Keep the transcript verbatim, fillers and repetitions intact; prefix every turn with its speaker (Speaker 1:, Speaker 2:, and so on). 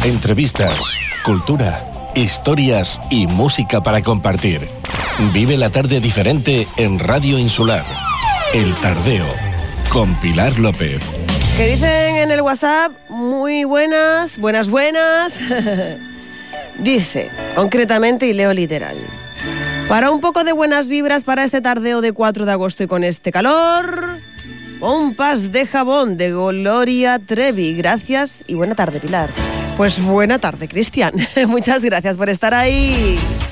Speaker 1: Entrevistas, cultura, historias y música para compartir. Vive la tarde diferente en Radio Insular. El Tardeo, con Pilar López.
Speaker 2: ¿Qué dicen en el WhatsApp? Muy buenas, buenas, buenas. Dice, concretamente, y leo literal: para un poco de buenas vibras para este tardeo de cuatro de agosto y con este calor, pompas de jabón de Gloria Trevi. Gracias y buena tarde, Pilar. Pues buena tarde, Cristian. Muchas gracias por estar ahí.